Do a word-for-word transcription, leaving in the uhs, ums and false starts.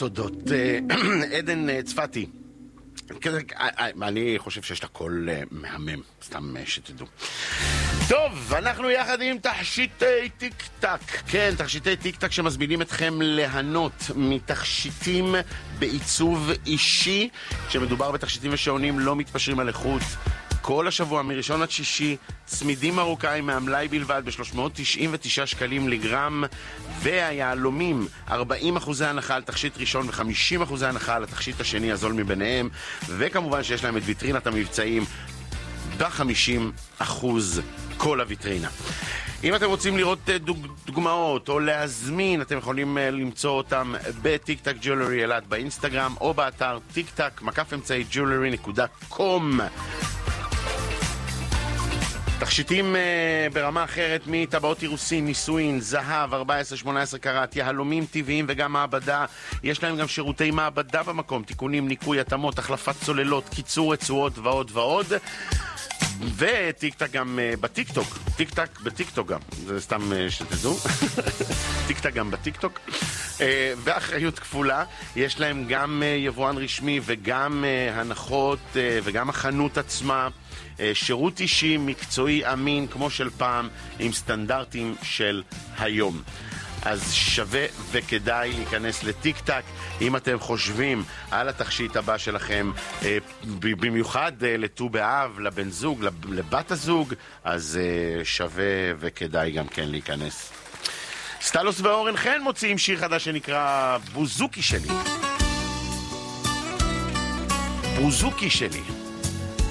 סודות. עדן צפתי, אני חושב שיש לה קול מהמם, סתם שתדעו. טוב, אנחנו יחד עם תכשיטי טיק טק. כן, תכשיטי טיק טק שמזמינים אתכם ליהנות מתכשיטים בעיצוב אישי. כשמדובר בתכשיטים ושעונים לא מתפשרים על איכות. כל השבוע מראשון עד שישי, צמידים מרוקאים מהמלאי בלבד ב-שלוש מאות תשעים ותשעה שקלים לגרם, והיהלומים ארבעים אחוזי הנחה על תכשיט ראשון ו-חמישים אחוזי הנחה על התכשיט השני הזול מביניהם, וכמובן שיש להם את ויטרינת המבצעים ב-חמישים אחוז כל הוויטרינה. אם אתם רוצים לראות דוג, דוגמאות או להזמין, אתם יכולים למצוא אותם בטיק טק ג'ולרי אלעד באינסטגרם או באתר טיק טק מקף אמצעי ג'ולרי נקודה קום. תכשיטים uh, ברמה אחרת מטבעות אירוסין, נישואין, זהב, ארבע עשרה שמונה עשרה קראט, יהלומים טבעיים וגם מעבדה. יש להם גם שירותי מעבדה במקום, תיקונים, ניקוי, התאמות, החלפת צוללות, קיצור רצועות ועוד ועוד. וטיק טק גם uh, בטיק טוק, טיק טק בטיק טוק גם, זה סתם uh, שתדעו. טיק טק גם בטיק טוק. uh, ואחריות כפולה, יש להם גם uh, יבואן רשמי וגם uh, הנחות uh, וגם החנות עצמה. שירות אישי, מקצועי, אמין, כמו של פעם, עם סטנדרטים של היום. אז שווה וכדאי להיכנס לטיק טק אם אתם חושבים על התכשיט הבא שלכם, במיוחד לט"ו באב, לבן זוג, לבת הזוג, אז שווה וכדאי גם כן להיכנס. סטלוס ואורן חן מוציאים שיר חדש שנקרא בוזוקי שלי. בוזוקי שלי.